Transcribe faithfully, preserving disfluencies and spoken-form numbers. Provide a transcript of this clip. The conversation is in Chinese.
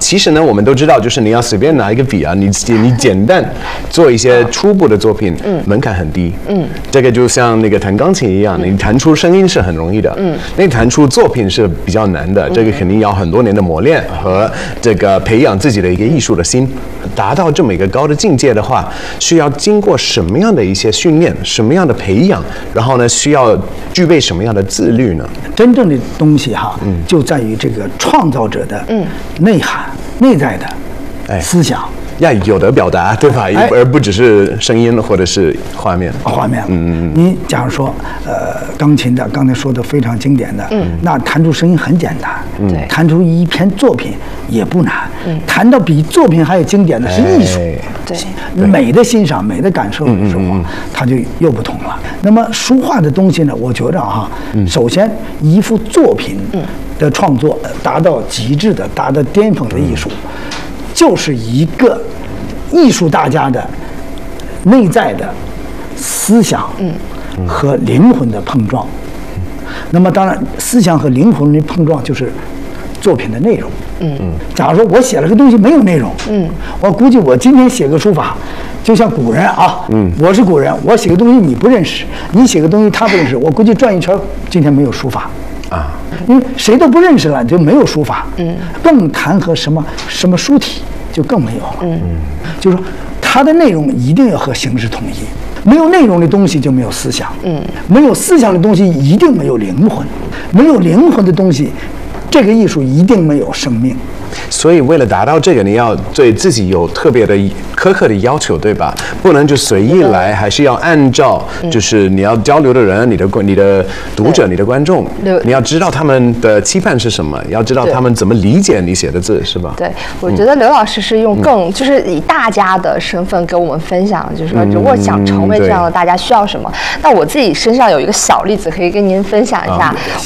其实呢，我们都知道，就是你要随便拿一个笔啊，你你简单做一些初步的作品，嗯，门槛很低，嗯，这个就像那个弹钢琴一样，你弹出声音是很容易的，嗯，那弹出作品是比较难的，这个肯定要很多年的磨练和这个培养自己的一个艺术的心，达到这么一个高的境界的话，需要经过什么样的一些训练，什么样的培养，然后呢，需要具备什么样的自律呢？ 真正的东西哈，嗯，就在于这个创造者的内涵、内在的思想。 要有的表达，对吧？ 哎、 而不只是声音或者是画面。 画面，嗯嗯。你假如说，呃，钢琴的，刚才说的非常经典的，嗯，那弹出声音很简单，嗯，弹出一篇作品也不难，嗯，弹到比作品还有经典的是艺术， 对， 美的欣赏、美的感受的时候，嗯、它就又不同了。那么书画的东西呢，我觉着哈，嗯、首先一幅作品的创作达到极致的、达到巅峰的艺术。嗯，就是一个艺术大家的内在的思想和灵魂的碰撞。那么，当然，思想和灵魂的碰撞就是作品的内容。嗯嗯。假如说我写了个东西没有内容，嗯，我估计我今天写个书法，就像古人啊，嗯，我是古人，我写个东西你不认识，你写个东西他不认识，我估计转一圈，今天没有书法。啊，因为谁都不认识了，就没有书法，嗯，更谈和什么什么书体就更没有了，嗯，就是说它的内容一定要和形式统一，没有内容的东西就没有思想，嗯，没有思想的东西一定没有灵魂，没有灵魂的东西，这个艺术一定没有生命。 所以，为了达到这个，你要对自己有特别的苛刻的要求，对吧？不能就随意来，还是要按照，就是你要交流的人、你的你的读者、你的观众，你要知道他们的期盼是什么，要知道他们怎么理解你写的字，是吧？ 对，我觉得刘老师是用更、嗯、就是以大家的身份给我们分享，就是说，如果想成为这样的大家需要什么。那我自己身上有一个小例子可以跟您分享一下。啊